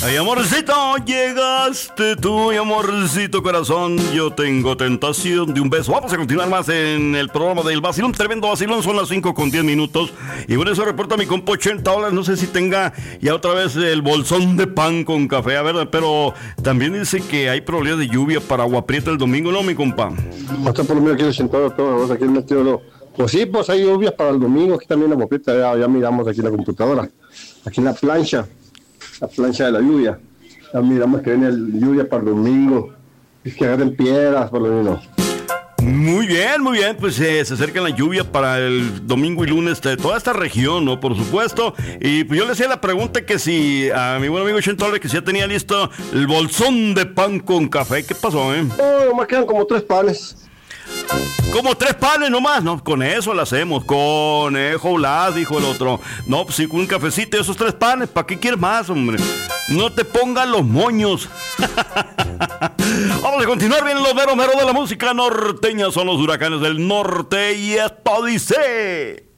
Ay, amorcito, llegaste tú, y amorcito corazón, yo tengo tentación de un beso. Vamos a continuar más en el programa del vacilón, tremendo vacilón, son las 5:10. Y bueno, eso reporta mi compa $80, no sé si tenga ya otra vez el bolsón de pan con café, a ver, pero también dice que hay probabilidad de lluvia para Agua Prieta el domingo, ¿no, mi compa? Hasta por lo menos aquí el sentado todo, aquí el metido. Pues sí, pues hay lluvias para el domingo, aquí también la boqueta, ya miramos aquí en la computadora, aquí en la plancha de la lluvia. Ya miramos que viene lluvia para el domingo. Es que agarren piedras por lo menos. Muy bien, pues se acerca la lluvia para el domingo y lunes de toda esta región, ¿no? Por supuesto. Y pues yo le hacía la pregunta que si a mi buen amigo $80 que si ya tenía listo el bolsón de pan con café. ¿Qué pasó, Oh, nomás quedan como 3 panes. Como 3 panes nomás, ¿no? Con eso lo hacemos. Conejo Blas, dijo el otro. No, pues sí, con un cafecito y esos 3 panes. ¿Para qué quieres más, hombre? No te pongan los moños. Vamos a continuar. Vienen los meros de la música norteña. Son los Huracanes del Norte. Y esto dice...